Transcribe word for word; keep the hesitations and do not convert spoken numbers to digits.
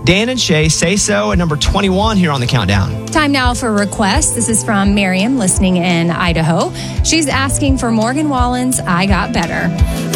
Dan and Shay, Say So at number twenty-one here on the countdown. Time now for requests. This is from Miriam, listening in Idaho. She's asking for Morgan Wallen's I Got Better.